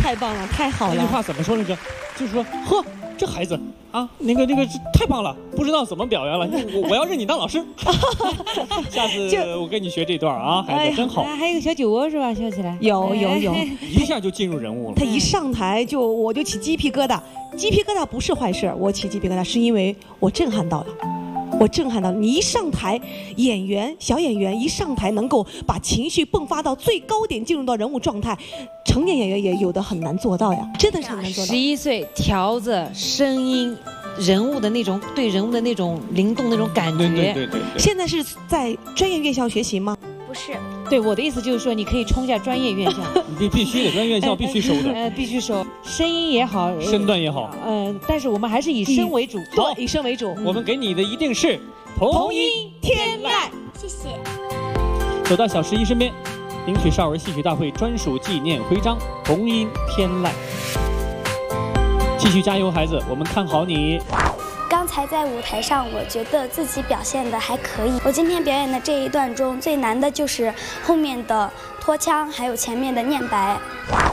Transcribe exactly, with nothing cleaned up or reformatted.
太棒了，太好了。 那句话怎么说来着？就是说，呵，这孩子啊，那个那个太棒了，不知道怎么表扬了，我我要认你当老师。下次我跟你学这段啊，孩子真好。 还有个小酒窝是吧？笑起来有有有， 一下就进入人物了。 他一上台就我就起鸡皮疙瘩，鸡皮疙瘩不是坏事，我起鸡皮疙瘩是因为我震撼到了。我震撼到了，你一上台，演员小演员一上台能够把情绪迸发到最高点，进入到人物状态，成年演员也有的很难做到呀，真的是很难做到。 十一岁，条子、声音、人物的那种对人物的那种灵动那种感觉。 对对对对。 现在是在专业院校学习吗？ 不是。 对，我的意思就是说，你可以冲一下专业院校。 你必必须得专业院校必须收的。 呃，必须收，声音也好， 身段也好。 呃，但是我们还是以声为主。 好， 以声为主。 我们给你的一定是童音天籁。 谢谢。 走到小十一身边，领取少儿戏曲大会专属纪念徽章“童音天籁”。继续加油，孩子，我们看好你。 刚才在舞台上，我觉得自己表现的还可以。我今天表演的这一段中，最难的就是后面的拖腔，还有前面的念白。